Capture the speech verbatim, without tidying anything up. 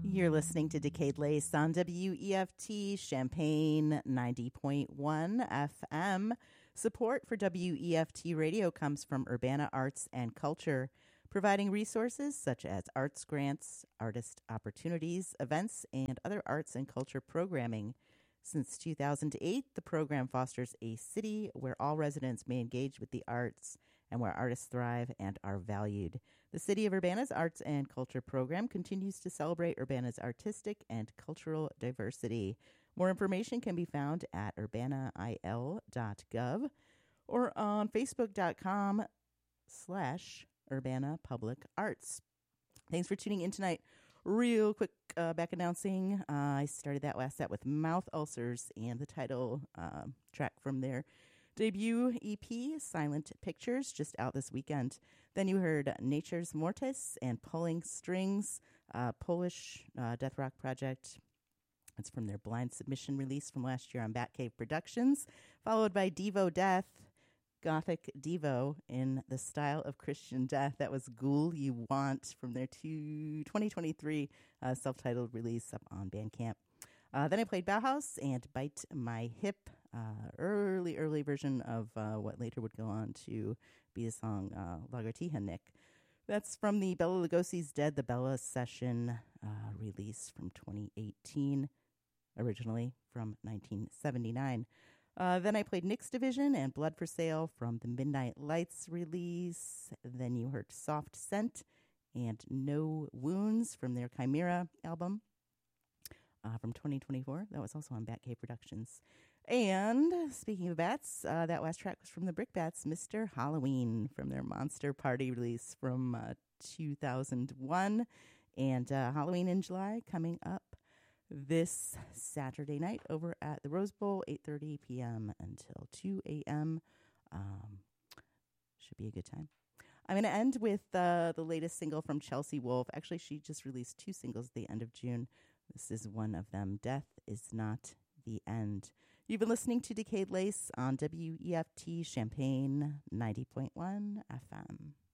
You're listening to Decayed Lace on W E F T Champaign ninety point one F M. Support for W E F T Radio comes from Urbana Arts and Culture, providing resources such as arts grants, artist opportunities, events, and other arts and culture programming. Since two thousand eight, the program fosters a city where all residents may engage with the arts and where artists thrive and are valued. The City of Urbana's Arts and Culture program continues to celebrate Urbana's artistic and cultural diversity. More information can be found at urbana I L dot gov or on facebook.com slash Urbana Public Arts. Thanks for tuning in tonight. Real quick uh, back announcing, uh, I started that last set with Mouth Ulcers and the title uh, track from their debut E P, Silent Pictures, just out this weekend. Then you heard Nature's Mortis and Pulling Strings, uh, Polish uh, death rock project. It's from their blind submission release from last year on Batcave Productions, followed by Devo Death, Gothic Devo in the style of Christian death. That was Ghoul You Want from their two, twenty twenty-three uh, self-titled release up on Bandcamp. Uh, then I played Bauhaus and Bite My Hip, uh, early, early version of uh, what later would go on to be the song uh, Lagartija Nick. That's from the Bela Lugosi's Dead, the Bella Session uh, release from twenty eighteen, originally from nineteen seventy-nine. Uh, then I played Nick's Division and Blood for Sale from the Midnight Lights release. Then you heard Soft Scent and No Wounds from their Chimera album uh, from twenty twenty-four. That was also on Batcave Productions. And speaking of bats, uh, that last track was from the Brickbats, Mister Halloween from their Monster Party release from uh, two thousand one. And uh, Halloween in July coming up this Saturday night over at the Rose Bowl, eight thirty p.m. until two a.m. Um, should be a good time. I'm going to end with uh, the latest single from Chelsea Wolfe. Actually, she just released two singles at the end of June. This is one of them, Death Is Not the End. You've been listening to Decayed Lace on W E F T Champaign ninety point one F M.